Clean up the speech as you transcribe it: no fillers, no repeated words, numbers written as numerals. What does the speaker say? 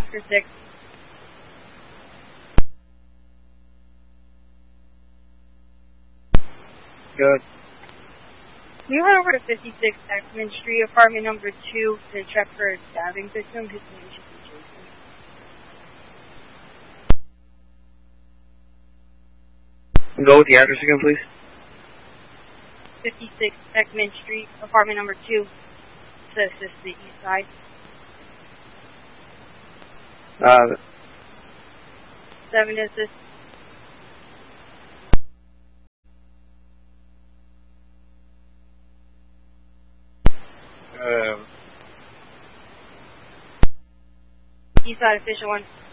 Oscar 6. Good. Can you run over to 56 Exman Street, apartment number 2, to check for a stabbing victim? His name should be Jason. Go with the address again, please. 56 Ekman Street, apartment number 2, says this is the east side. 7 is this. East side official 1.